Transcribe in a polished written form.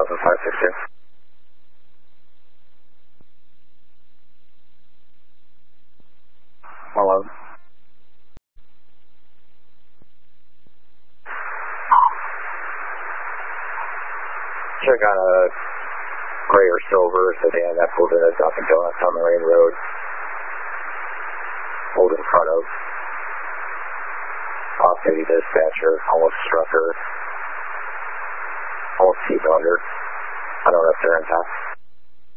562. Hello. Should have got a gray or silver sedan that pulled in a Dunkin' Donuts on the main road. Pulled in front of off-duty dispatcher, almost struck her. Almost T-boned her. I don't know if they're intact.